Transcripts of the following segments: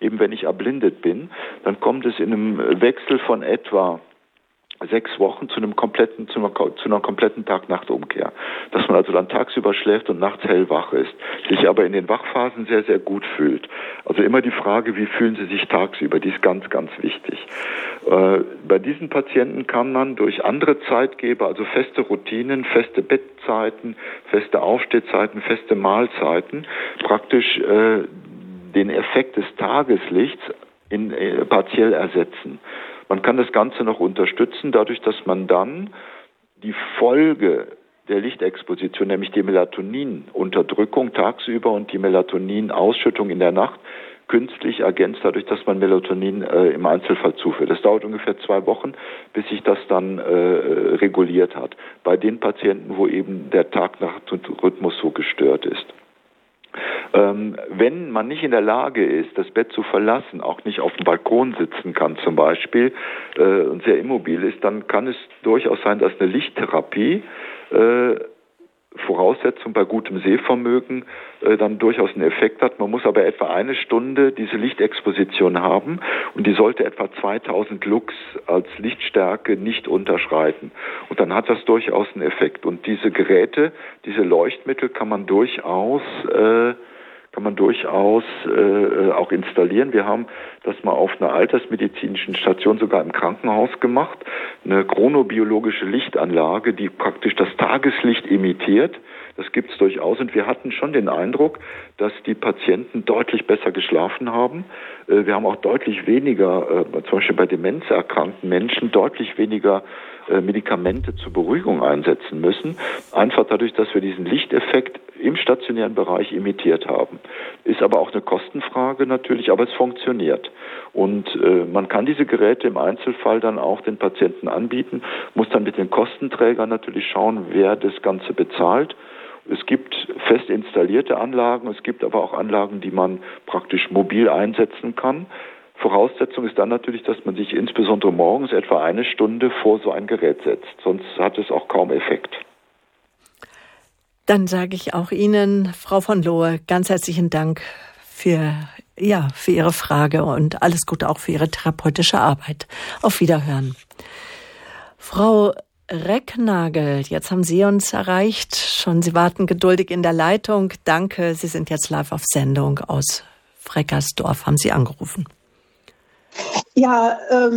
eben wenn ich erblindet bin, dann kommt es in einem Wechsel von etwa 6 Wochen zu einer kompletten Tag-Nacht-Umkehr. Dass man also dann tagsüber schläft und nachts hellwach ist, sich aber in den Wachphasen sehr, sehr gut fühlt. Also immer die Frage, wie fühlen Sie sich tagsüber, die ist ganz, ganz wichtig. Bei diesen Patienten kann man durch andere Zeitgeber, also feste Routinen, feste Bettzeiten, feste Aufstehzeiten, feste Mahlzeiten, praktisch den Effekt des Tageslichts partiell ersetzen. Man kann das Ganze noch unterstützen, dadurch, dass man dann die Folge der Lichtexposition, nämlich die Melatoninunterdrückung tagsüber und die Melatoninausschüttung in der Nacht, künstlich ergänzt, dadurch, dass man Melatonin im Einzelfall zuführt. Das dauert ungefähr 2 Wochen, bis sich das dann reguliert hat. Bei den Patienten, wo eben der Tag-Nacht-Rhythmus so gestört ist. Wenn man nicht in der Lage ist, das Bett zu verlassen, auch nicht auf dem Balkon sitzen kann zum Beispiel und sehr immobil ist, dann kann es durchaus sein, dass eine Lichttherapie Voraussetzung bei gutem Sehvermögen dann durchaus einen Effekt hat. Man muss aber etwa 1 Stunde diese Lichtexposition haben und die sollte etwa 2000 Lux als Lichtstärke nicht unterschreiten. Und dann hat das durchaus einen Effekt. Und diese Geräte, diese Leuchtmittel kann man durchaus auch installieren. Wir haben das mal auf einer altersmedizinischen Station sogar im Krankenhaus gemacht. Eine chronobiologische Lichtanlage, die praktisch das Tageslicht imitiert. Das gibt's durchaus. Und wir hatten schon den Eindruck, dass die Patienten deutlich besser geschlafen haben. Wir haben auch deutlich weniger, zum Beispiel bei demenzerkrankten Menschen, deutlich weniger Medikamente zur Beruhigung einsetzen müssen. Einfach dadurch, dass wir diesen Lichteffekt im stationären Bereich imitiert haben. Ist aber auch eine Kostenfrage natürlich, aber es funktioniert. Und man kann diese Geräte im Einzelfall dann auch den Patienten anbieten, muss dann mit den Kostenträgern natürlich schauen, wer das Ganze bezahlt. Es gibt fest installierte Anlagen, es gibt aber auch Anlagen, die man praktisch mobil einsetzen kann. Voraussetzung ist dann natürlich, dass man sich insbesondere morgens etwa 1 Stunde vor so ein Gerät setzt. Sonst hat es auch kaum Effekt. Dann sage ich auch Ihnen, Frau von Lohe, ganz herzlichen Dank für Ihre Frage und alles Gute auch für Ihre therapeutische Arbeit. Auf Wiederhören. Frau Recknagel, jetzt haben Sie uns erreicht. Sie warten geduldig in der Leitung. Danke, Sie sind jetzt live auf Sendung aus Freckersdorf. Haben Sie angerufen? Ja,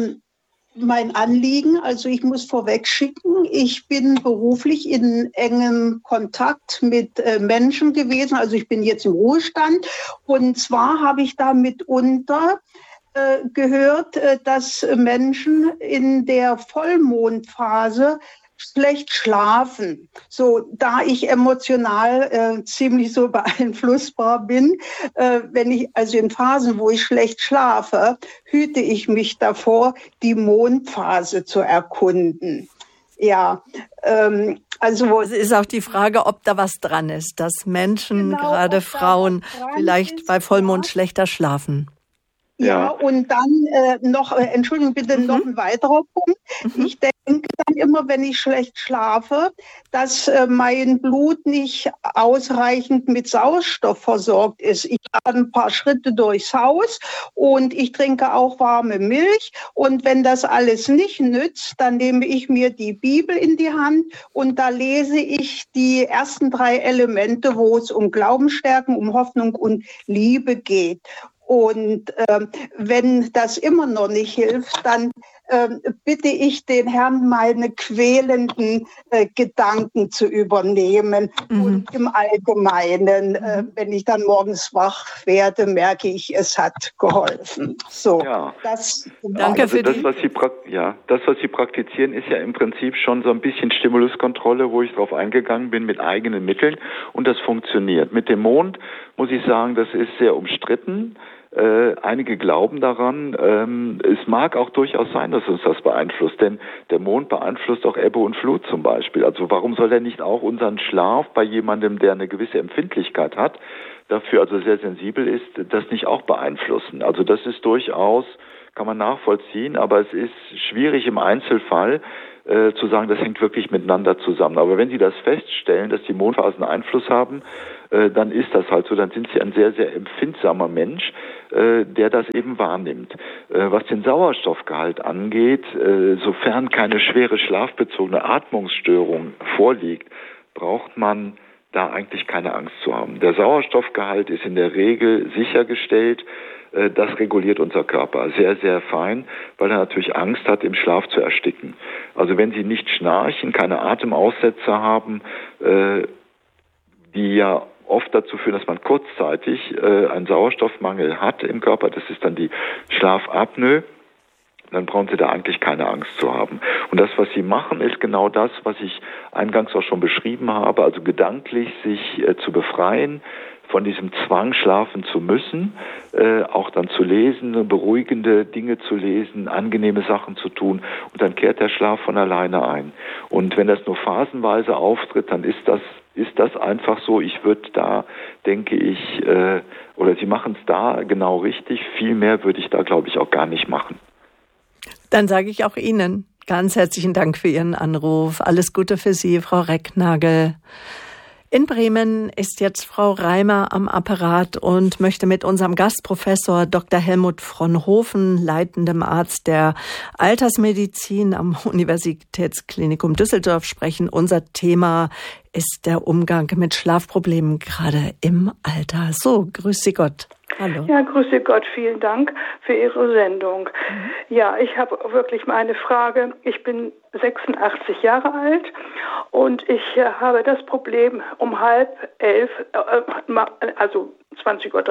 mein Anliegen, also ich muss vorweg schicken, ich bin beruflich in engem Kontakt mit Menschen gewesen, also ich bin jetzt im Ruhestand und zwar habe ich da mitunter gehört, dass Menschen in der Vollmondphase schlecht schlafen. So, da ich emotional ziemlich so beeinflussbar bin, wenn ich also in Phasen, wo ich schlecht schlafe, hüte ich mich davor, die Mondphase zu erkunden. Ja, also es ist auch die Frage, ob da was dran ist, dass Menschen, gerade Frauen, vielleicht bei Vollmond schlechter schlafen. Ja, und dann noch, Entschuldigung, bitte noch ein weiterer Punkt. Ich denke dann immer, wenn ich schlecht schlafe, dass mein Blut nicht ausreichend mit Sauerstoff versorgt ist. Ich gehe ein paar Schritte durchs Haus und ich trinke auch warme Milch. Und wenn das alles nicht nützt, dann nehme ich mir die Bibel in die Hand und da lese ich die ersten 3 Elemente, wo es um Glaubensstärken, um Hoffnung und Liebe geht. Und wenn das immer noch nicht hilft, dann bitte ich den Herrn, meine quälenden Gedanken zu übernehmen. Und im Allgemeinen, wenn ich dann morgens wach werde, merke ich, es hat geholfen. So, ja. Danke für das, was Sie praktizieren, ist ja im Prinzip schon so ein bisschen Stimuluskontrolle, wo ich drauf eingegangen bin mit eigenen Mitteln und das funktioniert. Mit dem Mond muss ich sagen, das ist sehr umstritten. Einige glauben daran. Es mag auch durchaus sein, dass uns das beeinflusst, denn der Mond beeinflusst auch Ebbe und Flut zum Beispiel. Also warum soll er nicht auch unseren Schlaf bei jemandem, der eine gewisse Empfindlichkeit hat, dafür also sehr sensibel ist, das nicht auch beeinflussen? Also das ist durchaus, kann man nachvollziehen, aber es ist schwierig im Einzelfall, zu sagen, das hängt wirklich miteinander zusammen. Aber wenn Sie das feststellen, dass die Mondphasen Einfluss haben, dann ist das halt so, dann sind Sie ein sehr, sehr empfindsamer Mensch, der das eben wahrnimmt. Was den Sauerstoffgehalt angeht, sofern keine schwere schlafbezogene Atmungsstörung vorliegt, braucht man da eigentlich keine Angst zu haben. Der Sauerstoffgehalt ist in der Regel sichergestellt. Das reguliert unser Körper sehr, sehr fein, weil er natürlich Angst hat, im Schlaf zu ersticken. Also wenn Sie nicht schnarchen, keine Atemaussetzer haben, die ja oft dazu führen, dass man kurzzeitig einen Sauerstoffmangel hat im Körper, das ist dann die Schlafapnoe, dann brauchen Sie da eigentlich keine Angst zu haben. Und das, was Sie machen, ist genau das, was ich eingangs auch schon beschrieben habe, also gedanklich sich zu befreien, von diesem Zwang, schlafen zu müssen, auch dann zu lesen, beruhigende Dinge zu lesen, angenehme Sachen zu tun, und dann kehrt der Schlaf von alleine ein. Und wenn das nur phasenweise auftritt, dann ist das einfach so. Ich würde da, denke ich, oder Sie machen es da genau richtig, viel mehr würde ich da, glaube ich, auch gar nicht machen. Dann sage ich auch Ihnen ganz herzlichen Dank für Ihren Anruf. Alles Gute für Sie, Frau Recknagel. In Bremen ist jetzt Frau Reimer am Apparat und möchte mit unserem Gastprofessor Dr. Helmut Fronhoven, leitendem Arzt der Altersmedizin am Universitätsklinikum Düsseldorf, sprechen. Unser Thema ist der Umgang mit Schlafproblemen, gerade im Alter. So, grüß Sie Gott. Hallo. Ja, grüße Gott, vielen Dank für Ihre Sendung. Ja, ich habe wirklich mal eine Frage. Ich bin 86 Jahre alt und ich habe das Problem, um 10:30, also 20:30 Uhr,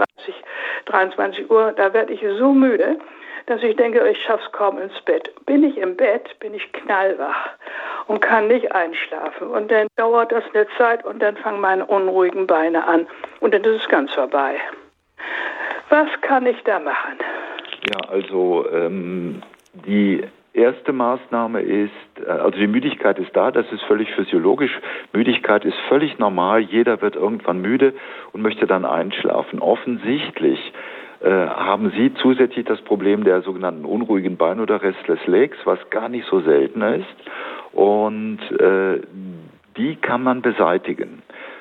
23 Uhr, da werde ich so müde, dass ich denke, ich schaff's kaum ins Bett. Bin ich im Bett, bin ich knallwach und kann nicht einschlafen. Und dann dauert das eine Zeit und dann fangen meine unruhigen Beine an und dann ist es ganz vorbei. Was kann ich da machen? Ja, also die erste Maßnahme ist, also die Müdigkeit ist da, das ist völlig physiologisch. Müdigkeit ist völlig normal, jeder wird irgendwann müde und möchte dann einschlafen. Offensichtlich haben Sie zusätzlich das Problem der sogenannten unruhigen Beine oder Restless Legs, was gar nicht so seltener ist. Und die kann man beseitigen.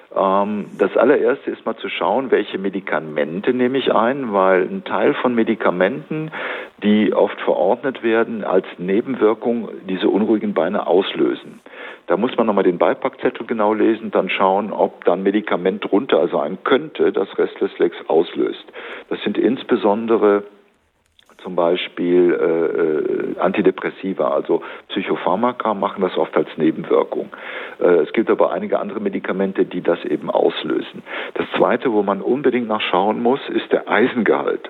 Das allererste ist mal zu schauen, welche Medikamente nehme ich ein, weil ein Teil von Medikamenten, die oft verordnet werden, als Nebenwirkung diese unruhigen Beine auslösen. Da muss man nochmal den Beipackzettel genau lesen, dann schauen, ob dann Medikament drunter sein könnte, das Restless Legs auslöst. Das sind insbesondere zum Beispiel Antidepressiva, also Psychopharmaka machen das oft als Nebenwirkung. Es gibt aber einige andere Medikamente, die das eben auslösen. Das Zweite, wo man unbedingt nachschauen muss, ist der Eisengehalt.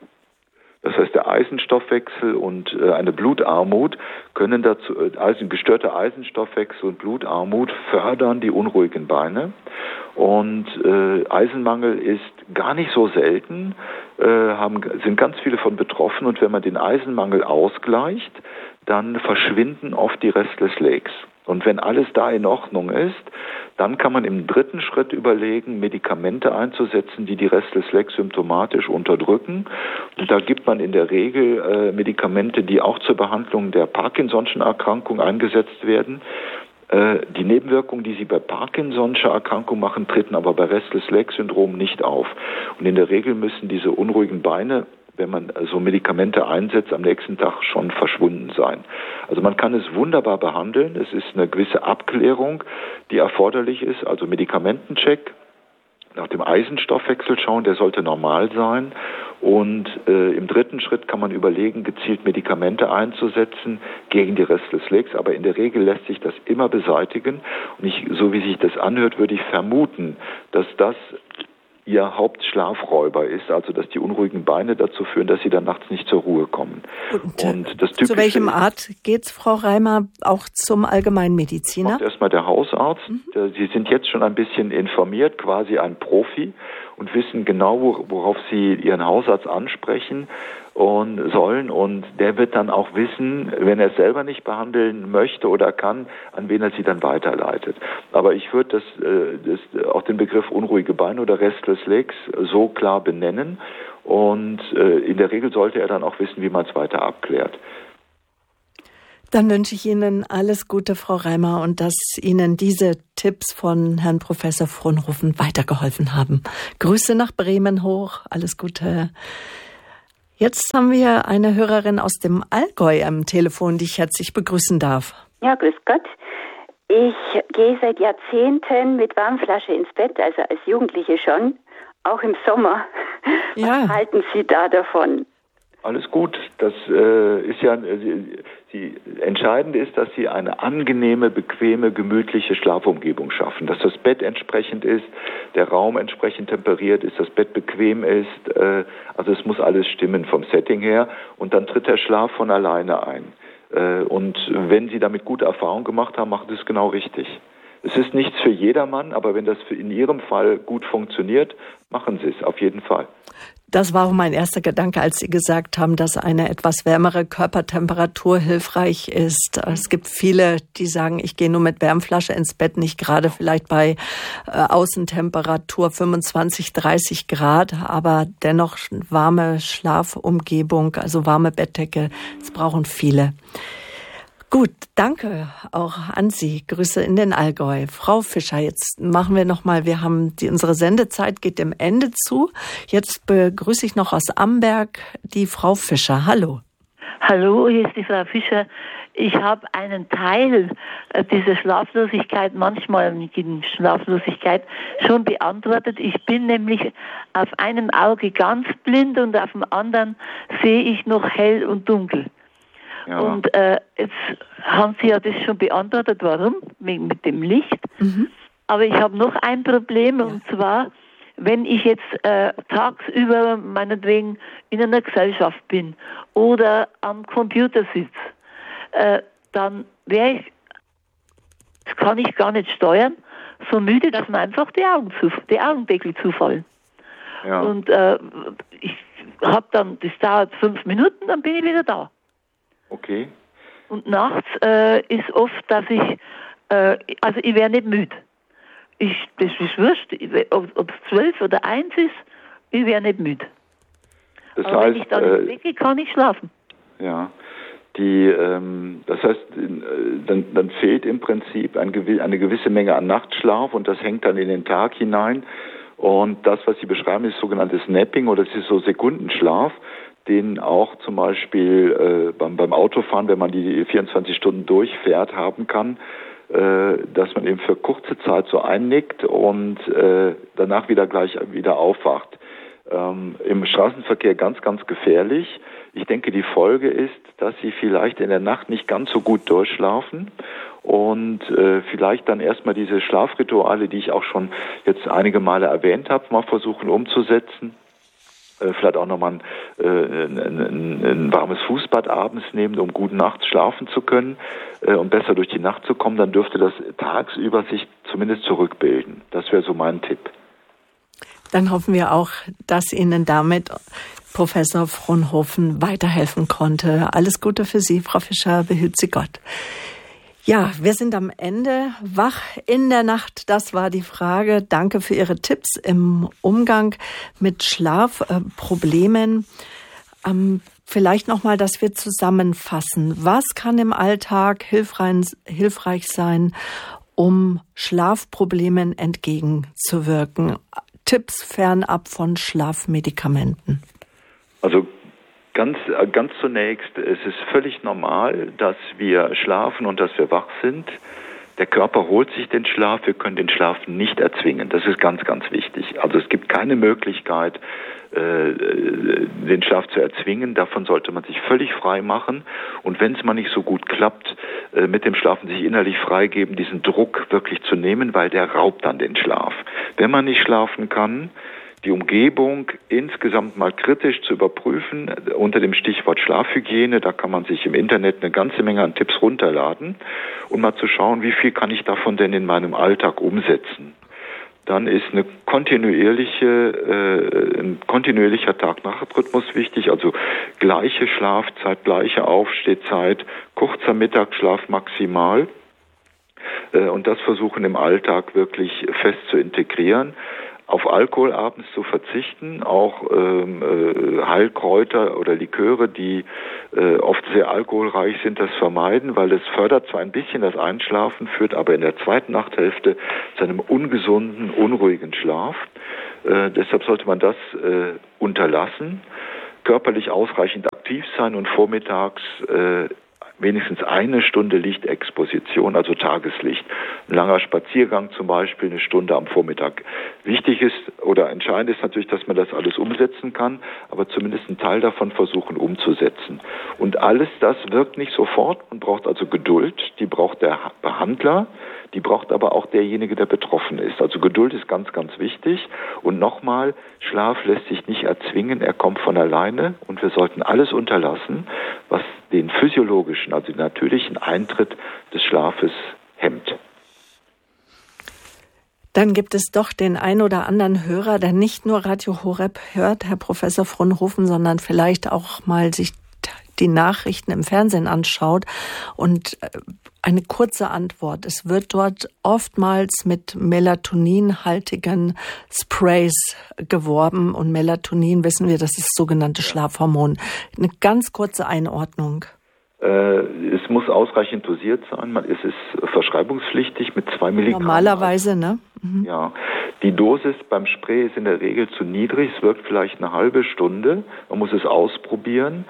Das heißt, der Eisenstoffwechsel und eine Blutarmut können dazu, gestörter Eisenstoffwechsel und Blutarmut fördern die unruhigen Beine. Und Eisenmangel ist gar nicht so selten, sind ganz viele von betroffen. Und wenn man den Eisenmangel ausgleicht, dann verschwinden oft die Restless Legs. Und wenn alles da in Ordnung ist, dann kann man im dritten Schritt überlegen, Medikamente einzusetzen, die die Restless Legs symptomatisch unterdrücken. Und da gibt man in der Regel Medikamente, die auch zur Behandlung der Parkinson'schen Erkrankung eingesetzt werden. Die Nebenwirkungen, die sie bei Parkinson'scher Erkrankung machen, treten aber bei Restless Legs Syndrom nicht auf. Und in der Regel müssen diese unruhigen Beine, wenn man so Medikamente einsetzt, am nächsten Tag schon verschwunden sein. Also man kann es wunderbar behandeln. Es ist eine gewisse Abklärung, die erforderlich ist, also Medikamentencheck, nach dem Eisenstoffwechsel schauen, der sollte normal sein. Und im dritten Schritt kann man überlegen, gezielt Medikamente einzusetzen gegen die Restless Legs. Aber in der Regel lässt sich das immer beseitigen. Und so wie sich das anhört, würde ich vermuten, dass das ihr Hauptschlafräuber ist, also dass die unruhigen Beine dazu führen, dass sie dann nachts nicht zur Ruhe kommen. Und das Typische, zu welchem Arzt geht's, Frau Reimer? Auch zum Allgemeinmediziner? Erstmal der Hausarzt. Sie sind jetzt schon ein bisschen informiert, quasi ein Profi und wissen genau, worauf Sie Ihren Hausarzt ansprechen und sollen. Und der wird dann auch wissen, wenn er es selber nicht behandeln möchte oder kann, an wen er Sie dann weiterleitet. Aber ich würde auch den Begriff unruhige Beine oder Restless Legs so klar benennen. Und in der Regel sollte er dann auch wissen, wie man es weiter abklärt. Dann wünsche ich Ihnen alles Gute, Frau Reimer, und dass Ihnen diese Tipps von Herrn Professor Fronhoven weitergeholfen haben. Grüße nach Bremen hoch, alles Gute. Jetzt haben wir eine Hörerin aus dem Allgäu am Telefon, die ich herzlich begrüßen darf. Ja, grüß Gott. Ich gehe seit Jahrzehnten mit Wärmflasche ins Bett, also als Jugendliche schon, auch im Sommer. Ja. Was halten Sie da davon? Alles gut. Das ist ja, entscheidend ist, dass Sie eine angenehme, bequeme, gemütliche Schlafumgebung schaffen. Dass das Bett entsprechend ist, der Raum entsprechend temperiert ist, das Bett bequem ist. Also es muss alles stimmen vom Setting her. Und dann tritt der Schlaf von alleine ein. Und wenn Sie damit gute Erfahrungen gemacht haben, machen Sie es genau richtig. Es ist nichts für jedermann, aber wenn das in Ihrem Fall gut funktioniert, machen Sie es auf jeden Fall. Das war auch mein erster Gedanke, als Sie gesagt haben, dass eine etwas wärmere Körpertemperatur hilfreich ist. Es gibt viele, die sagen, ich gehe nur mit Wärmflasche ins Bett, nicht gerade vielleicht bei Außentemperatur 25, 30 Grad, aber dennoch warme Schlafumgebung, also warme Bettdecke, das brauchen viele. Gut, danke auch an Sie. Grüße in den Allgäu. Frau Fischer, jetzt machen wir nochmal, unsere Sendezeit geht dem Ende zu. Jetzt begrüße ich noch aus Amberg die Frau Fischer. Hallo. Hallo, hier ist die Frau Fischer. Ich habe einen Teil dieser Schlaflosigkeit, manchmal Schlaflosigkeit, schon beantwortet. Ich bin nämlich auf einem Auge ganz blind und auf dem anderen sehe ich noch hell und dunkel. Ja. Und jetzt haben Sie ja das schon beantwortet, warum? Mit dem Licht. Mhm. Aber ich habe noch ein Problem, und zwar, wenn ich jetzt tagsüber meinetwegen in einer Gesellschaft bin oder am Computer sitze, dann wäre ich, das kann ich gar nicht steuern, so müde, dass mir einfach die Augendeckel zufallen. Ja. Und ich habe dann, das dauert 5 Minuten, dann bin ich wieder da. Okay. Und nachts ist oft, dass ich, also ich wäre nicht müde. Das ist wurscht, ob es 12 oder 1 ist, ich wäre nicht müde. Das aber heißt, wenn ich dann weggehe, kann ich schlafen. Ja. Das heißt, dann fehlt im Prinzip eine gewisse Menge an Nachtschlaf, und das hängt dann in den Tag hinein. Und das, was Sie beschreiben, ist sogenanntes Napping, oder es ist so Sekundenschlaf, den auch zum Beispiel beim Autofahren, wenn man die 24 Stunden durchfährt, haben kann, dass man eben für kurze Zeit so einnickt und danach wieder aufwacht. Im Straßenverkehr ganz, ganz gefährlich. Ich denke, die Folge ist, dass Sie vielleicht in der Nacht nicht ganz so gut durchschlafen und vielleicht dann erstmal diese Schlafrituale, die ich auch schon jetzt einige Male erwähnt habe, mal versuchen umzusetzen. Vielleicht auch nochmal ein warmes Fußbad abends nehmen, um gut nachts schlafen zu können und besser durch die Nacht zu kommen. Dann dürfte das tagsüber sich zumindest zurückbilden. Das wäre so mein Tipp. Dann hoffen wir auch, dass Ihnen damit Professor Fronhoven weiterhelfen konnte. Alles Gute für Sie, Frau Fischer, behüt Sie Gott. Ja, wir sind am Ende. Wach in der Nacht, das war die Frage. Danke für Ihre Tipps im Umgang mit Schlafproblemen. Vielleicht nochmal, dass wir zusammenfassen. Was kann im Alltag hilfreich sein, um Schlafproblemen entgegenzuwirken? Tipps fernab von Schlafmedikamenten. Also ganz zunächst, es ist völlig normal, dass wir schlafen und dass wir wach sind. Der Körper holt sich den Schlaf, wir können den Schlaf nicht erzwingen. Das ist ganz, ganz wichtig. Also es gibt keine Möglichkeit, den Schlaf zu erzwingen. Davon sollte man sich völlig frei machen. Und wenn es mal nicht so gut klappt, mit dem Schlafen sich innerlich freigeben, diesen Druck wirklich zu nehmen, weil der raubt dann den Schlaf. Wenn man nicht schlafen kann, die Umgebung insgesamt mal kritisch zu überprüfen, unter dem Stichwort Schlafhygiene. Da kann man sich im Internet eine ganze Menge an Tipps runterladen und mal zu schauen, wie viel kann ich davon denn in meinem Alltag umsetzen. Dann ist ein kontinuierlicher Tag-Nacht-Rhythmus wichtig, also gleiche Schlafzeit, gleiche Aufstehzeit, kurzer Mittagsschlaf maximal. Und das versuchen im Alltag wirklich fest zu integrieren. auf Alkohol abends zu verzichten, auch Heilkräuter oder Liköre, die oft sehr alkoholreich sind, das vermeiden, weil es fördert zwar ein bisschen das Einschlafen, führt aber in der zweiten Nachthälfte zu einem ungesunden, unruhigen Schlaf. Deshalb sollte man das unterlassen, körperlich ausreichend aktiv sein und vormittags wenigstens 1 Stunde Lichtexposition, also Tageslicht. Ein langer Spaziergang zum Beispiel, 1 Stunde am Vormittag. Wichtig ist oder entscheidend ist natürlich, dass man das alles umsetzen kann, aber zumindest einen Teil davon versuchen umzusetzen. Und alles das wirkt nicht sofort. Man braucht also Geduld, die braucht der Behandler, die braucht aber auch derjenige, der betroffen ist. Also Geduld ist ganz, ganz wichtig. Und nochmal, Schlaf lässt sich nicht erzwingen, er kommt von alleine und wir sollten alles unterlassen, was den physiologischen, also den natürlichen Eintritt des Schlafes hemmt. Dann gibt es doch den ein oder anderen Hörer, der nicht nur Radio Horeb hört, Herr Professor Fronhoven, sondern vielleicht auch mal sich die Nachrichten im Fernsehen anschaut. Und eine kurze Antwort. Es wird dort oftmals mit melatoninhaltigen Sprays geworben. Und Melatonin, wissen wir, das ist das sogenannte Schlafhormon. Eine ganz kurze Einordnung. Es muss ausreichend dosiert sein. Es ist verschreibungspflichtig mit 2 Milligramm. Normalerweise, ne? Mhm. Ja. Die Dosis beim Spray ist in der Regel zu niedrig. Es wirkt vielleicht eine halbe Stunde. Man muss es ausprobieren.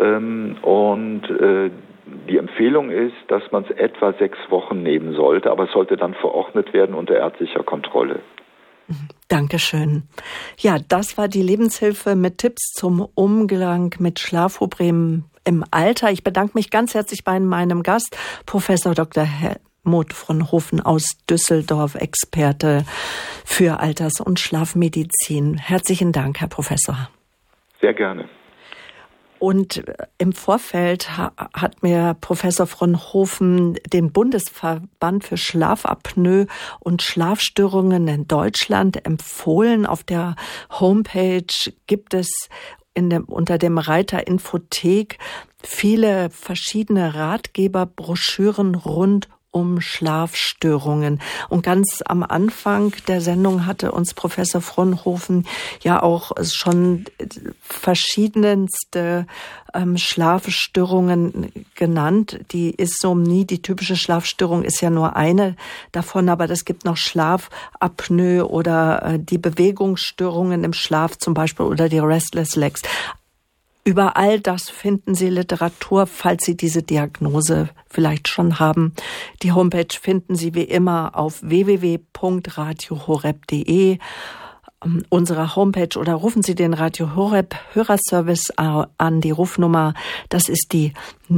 Die Empfehlung ist, dass man es etwa 6 Wochen nehmen sollte, aber es sollte dann verordnet werden unter ärztlicher Kontrolle. Dankeschön. Ja, das war die Lebenshilfe mit Tipps zum Umgang mit Schlafproblemen im Alter. Ich bedanke mich ganz herzlich bei meinem Gast, Professor Dr. Helmut Fronhoven aus Düsseldorf, Experte für Alters- und Schlafmedizin. Herzlichen Dank, Herr Professor. Sehr gerne. Und im Vorfeld hat mir Professor Fronhoven den Bundesverband für Schlafapnoe und Schlafstörungen in Deutschland empfohlen. Auf der Homepage gibt es unter dem Reiter Infothek viele verschiedene Ratgeberbroschüren rund um Schlafstörungen. Und ganz am Anfang der Sendung hatte uns Professor Fronhoven ja auch schon verschiedenste Schlafstörungen genannt. Die Insomnie, die typische Schlafstörung, ist ja nur eine davon, aber es gibt noch Schlafapnoe oder die Bewegungsstörungen im Schlaf zum Beispiel oder die Restless Legs. Über all das finden Sie Literatur, falls Sie diese Diagnose vielleicht schon haben. Die Homepage finden Sie wie immer auf www.radiohoreb.de, unsere Homepage, oder rufen Sie den Radio Horeb Hörerservice an. Die Rufnummer, das ist die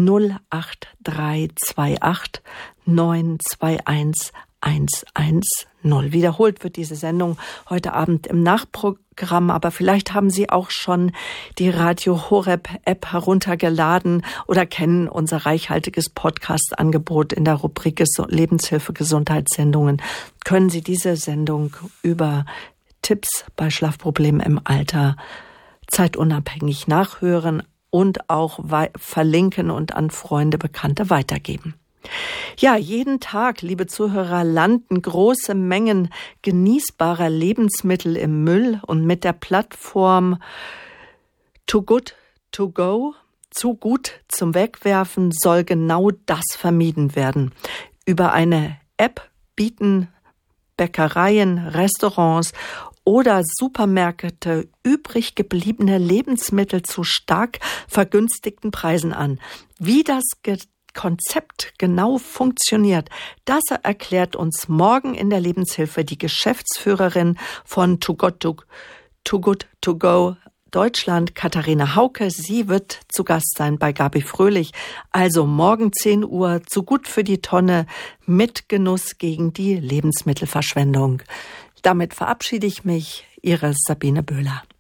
08328 921 110. Wiederholt wird diese Sendung heute Abend im Nachprogramm, aber vielleicht haben Sie auch schon die Radio Horeb App heruntergeladen oder kennen unser reichhaltiges Podcast-Angebot in der Rubrik Lebenshilfe Gesundheitssendungen. Können Sie diese Sendung über Tipps bei Schlafproblemen im Alter zeitunabhängig nachhören und auch verlinken und an Freunde, Bekannte weitergeben. Ja, jeden Tag, liebe Zuhörer, landen große Mengen genießbarer Lebensmittel im Müll, und mit der Plattform Too Good To Go, zu gut zum Wegwerfen, soll genau das vermieden werden. Über eine App bieten Bäckereien, Restaurants oder Supermärkte übrig gebliebene Lebensmittel zu stark vergünstigten Preisen an. Wie das Konzept genau funktioniert, das erklärt uns morgen in der Lebenshilfe die Geschäftsführerin von Too Good To Go Deutschland, Katharina Hauke. Sie wird zu Gast sein bei Gabi Fröhlich. Also morgen 10 Uhr, zu gut für die Tonne, mit Genuss gegen die Lebensmittelverschwendung. Damit verabschiede ich mich, Ihre Sabine Böhler.